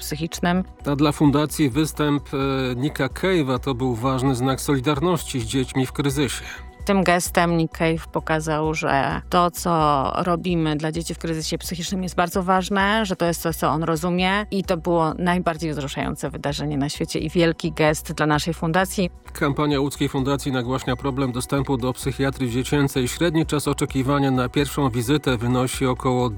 psychicznym. A dla fundacji występ Nicka Cave'a to był ważny znak solidarności z dziećmi w kryzysie. Tym gestem Nick Cave pokazał, że to, co robimy dla dzieci w kryzysie psychicznym jest bardzo ważne, że to jest coś, co on rozumie i to było najbardziej wzruszające wydarzenie na świecie i wielki gest dla naszej fundacji. Kampania łódzkiej fundacji nagłaśnia problem dostępu do psychiatrii dziecięcej. Średni czas oczekiwania na pierwszą wizytę wynosi około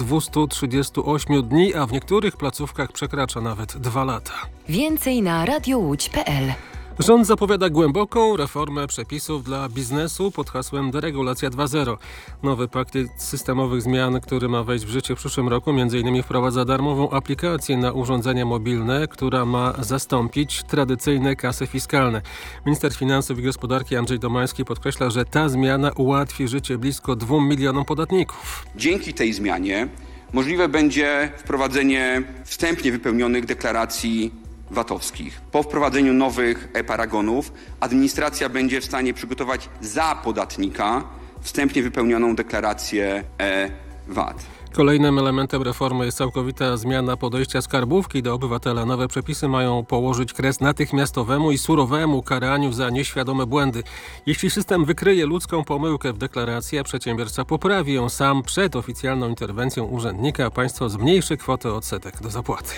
238 dni, a w niektórych placówkach przekracza nawet 2 lata. Więcej na radiołódź.pl. Rząd zapowiada głęboką reformę przepisów dla biznesu pod hasłem Deregulacja 2.0. Nowy pakiet systemowych zmian, który ma wejść w życie w przyszłym roku, m.in. wprowadza darmową aplikację na urządzenia mobilne, która ma zastąpić tradycyjne kasy fiskalne. Minister Finansów i Gospodarki Andrzej Domański podkreśla, że ta zmiana ułatwi życie blisko 2 milionom podatników. Dzięki tej zmianie możliwe będzie wprowadzenie wstępnie wypełnionych deklaracji VAT-owskich. Po wprowadzeniu nowych e-paragonów administracja będzie w stanie przygotować za podatnika wstępnie wypełnioną deklarację e-VAT. Kolejnym elementem reformy jest całkowita zmiana podejścia skarbówki do obywatela. Nowe przepisy mają położyć kres natychmiastowemu i surowemu karaniu za nieświadome błędy. Jeśli system wykryje ludzką pomyłkę w deklaracji, a przedsiębiorca poprawi ją sam przed oficjalną interwencją urzędnika, państwo zmniejszy kwotę odsetek do zapłaty.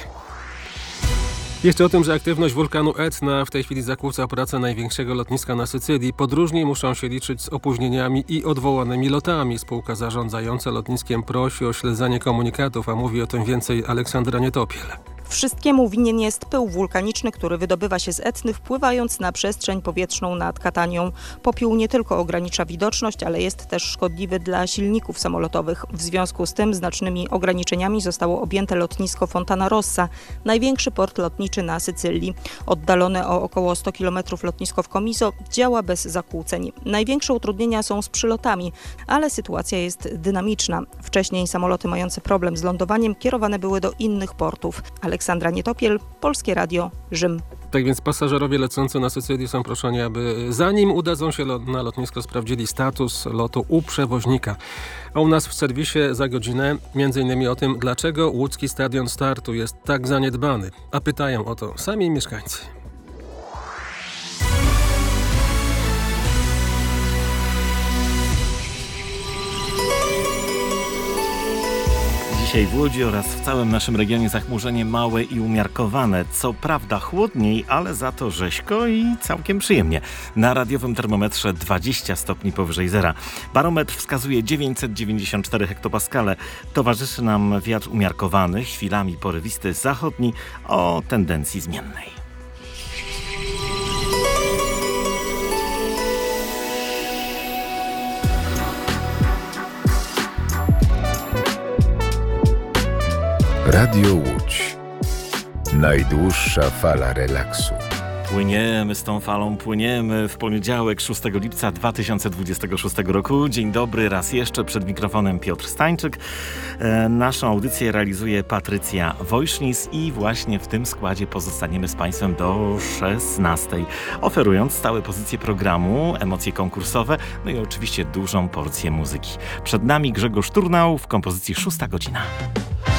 Jeszcze o tym, że aktywność wulkanu Etna w tej chwili zakłóca pracę największego lotniska na Sycylii. Podróżni muszą się liczyć z opóźnieniami i odwołanymi lotami. Spółka zarządzająca lotniskiem prosi o śledzenie komunikatów, a mówi o tym więcej Aleksandra Nietopiel. Wszystkiemu winien jest pył wulkaniczny, który wydobywa się z Etny, wpływając na przestrzeń powietrzną nad Katanią. Popiół nie tylko ogranicza widoczność, ale jest też szkodliwy dla silników samolotowych. W związku z tym znacznymi ograniczeniami zostało objęte lotnisko Fontana Rossa, największy port lotniczy na Sycylii. Oddalone o około 100 km lotnisko w Comiso działa bez zakłóceń. Największe utrudnienia są z przylotami, ale sytuacja jest dynamiczna. Wcześniej samoloty mające problem z lądowaniem kierowane były do innych portów. Aleksandra Nietopiel, Polskie Radio, Rzym. Tak więc pasażerowie lecący na Sycylię są proszeni, aby zanim udadzą się na lotnisko, sprawdzili status lotu u przewoźnika. A u nas w serwisie za godzinę m.in. o tym, dlaczego łódzki stadion Startu jest tak zaniedbany. A pytają o to sami mieszkańcy. Dzisiaj w Łodzi oraz w całym naszym regionie zachmurzenie małe i umiarkowane. Co prawda chłodniej, ale za to rzeźko i całkiem przyjemnie. Na radiowym termometrze 20 stopni powyżej zera. Barometr wskazuje 994 hektopaskale. Towarzyszy nam wiatr umiarkowany, chwilami porywisty zachodni o tendencji zmiennej. Radio Łódź. Najdłuższa fala relaksu. Płyniemy z tą falą, płyniemy w poniedziałek 6 lipca 2026 roku. Dzień dobry, raz jeszcze przed mikrofonem Piotr Stańczyk. Naszą audycję realizuje Patrycja Wojsznis i właśnie w tym składzie pozostaniemy z Państwem do 16, oferując stałe pozycje programu, emocje konkursowe, no i oczywiście dużą porcję muzyki. Przed nami Grzegorz Turnał w kompozycji 6 godzina.